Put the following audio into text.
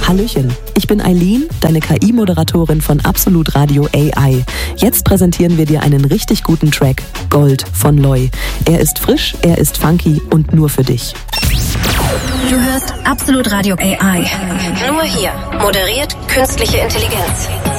Hallöchen, ich bin Eileen, deine KI-Moderatorin von Absolut Radio AI. Jetzt präsentieren wir dir einen richtig guten Track, Gold von Loi. Er ist frisch, er ist funky und nur für dich. Du hörst Absolut Radio AI. Nur hier. Moderiert künstliche Intelligenz.